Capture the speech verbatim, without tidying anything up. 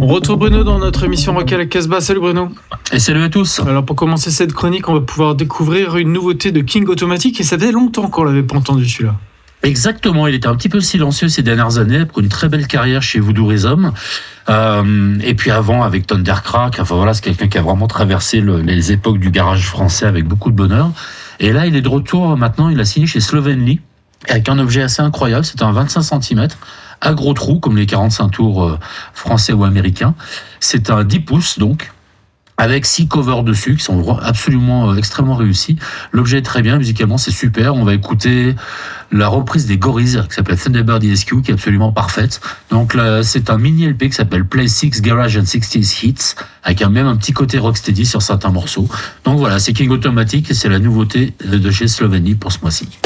On retrouve Bruno dans notre émission Rock à la Casbah. Salut Bruno. Et salut à tous. Alors pour commencer cette chronique, on va pouvoir découvrir une nouveauté de King Automatic et ça faisait longtemps qu'on l'avait pas entendu celui-là. Exactement, il était un petit peu silencieux ces dernières années, après une très belle carrière chez Voodoo Rhythm. Euh, et puis avant avec Thundercrack, enfin voilà, c'est quelqu'un qui a vraiment traversé le, les époques du garage français avec beaucoup de bonheur. Et là, il est de retour maintenant, il a signé chez Slovenly avec un objet assez incroyable, c'était un vingt-cinq centimètres à gros trous, comme les quarante-cinq tours français ou américains. C'est un dix pouces donc, avec six covers dessus qui sont absolument euh, extrêmement réussis. L'objet est très bien, musicalement c'est super. On va écouter la reprise des Gorillaz qui s'appelle Thunderbird E S Q qui est absolument parfaite. Donc là, c'est un mini L P qui s'appelle Play six Garage and sixties Hits avec un, même un petit côté rocksteady sur certains morceaux. Donc voilà, c'est King Automatic et c'est la nouveauté de chez Slovenly pour ce mois-ci.